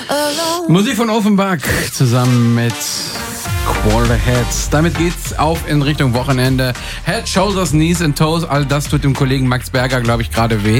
Musik von Offenbach zusammen mit Quarterheads. Damit geht's auf in Richtung Wochenende. Head, Shoulders, Knees and Toes, all das tut dem Kollegen Max Berger, glaube ich, gerade weh.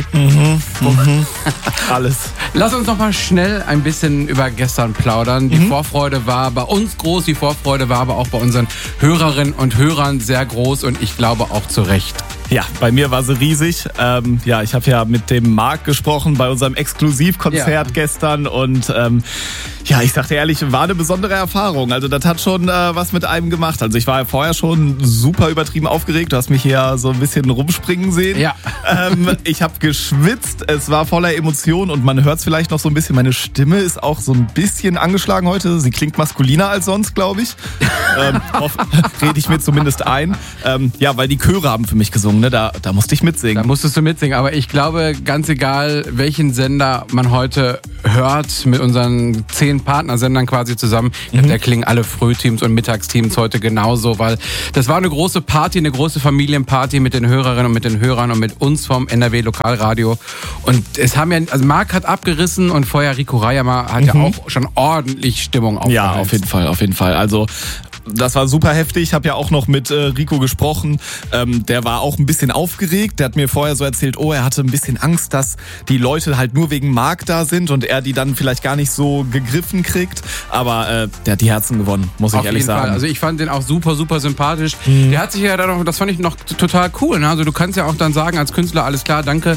Alles. Lass uns noch mal schnell ein bisschen über gestern plaudern. Die Vorfreude war bei uns groß, die Vorfreude war aber auch bei unseren Hörerinnen und Hörern sehr groß und ich glaube auch zu Recht. Ja, bei mir war sie riesig. Ich habe ja mit dem Marc gesprochen bei unserem Exklusivkonzert gestern und ich sag dir ehrlich, war eine besondere Erfahrung. Also das hat schon was mit einem gemacht. Also ich war ja vorher schon super übertrieben aufgeregt. Du hast mich hier so ein bisschen rumspringen sehen. Ja. Ich habe geschwitzt. Es war voller Emotionen und man hört es vielleicht noch so ein bisschen. Meine Stimme ist auch so ein bisschen angeschlagen heute. Sie klingt maskuliner als sonst, glaube ich. Rede ich mir zumindest ein. Weil die Chöre haben für mich gesungen. Ne? Da musste ich mitsingen. Da musstest du mitsingen. Aber ich glaube, ganz egal, welchen Sender man heute hört, mit unseren 10 Partnersendern quasi zusammen, da klingen alle Frühteams und Mittagsteams heute genauso, weil das war eine große Party, eine große Familienparty mit den Hörerinnen und mit den Hörern und mit uns vom NRW Lokalradio. Und es haben Marc hat abgerissen und vorher Rico Rayama hat ja auch schon ordentlich Stimmung aufgeheizt. Ja, auf jeden Fall. Also das war super heftig. Ich habe ja auch noch mit Rico gesprochen. Der war auch ein bisschen aufgeregt. Der hat mir vorher so erzählt, er hatte ein bisschen Angst, dass die Leute halt nur wegen Marc da sind und er die dann vielleicht gar nicht so gegriffen kriegt. Aber der hat die Herzen gewonnen, muss ich ehrlich sagen. Fall. Also ich fand den auch super, super sympathisch. Der hat sich ja dann noch, das fand ich noch total cool. Ne? Also du kannst ja auch dann sagen als Künstler, alles klar, danke.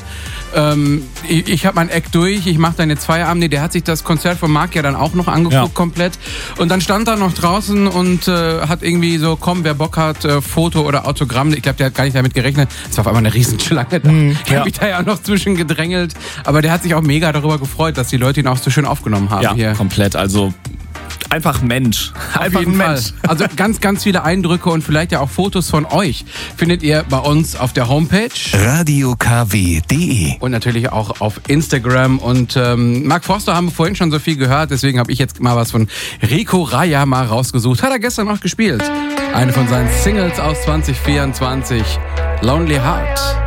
Ich habe mein Act durch, ich mache dann jetzt Feierabend. Nee, der hat sich das Konzert von Marc ja dann auch noch angeguckt komplett. Und dann stand er noch draußen und hat irgendwie so, komm, wer Bock hat, Foto oder Autogramm. Ich glaube, der hat gar nicht damit gerechnet. Es war auf einmal eine Riesenschlange da. Ich habe mich da ja auch noch zwischen gedrängelt. Aber der hat sich auch mega darüber gefreut, dass die Leute ihn auch so schön aufgenommen haben. Ja, hier. Komplett. Also einfach Mensch. Auf jeden Fall. Also ganz, ganz viele Eindrücke und vielleicht ja auch Fotos von euch findet ihr bei uns auf der Homepage radiokw.de und natürlich auch auf Instagram. Und Mark Forster haben wir vorhin schon so viel gehört, deswegen habe ich jetzt mal was von Rico Rayama rausgesucht. Hat er gestern noch gespielt. Eine von seinen Singles aus 2024, Lonely Heart.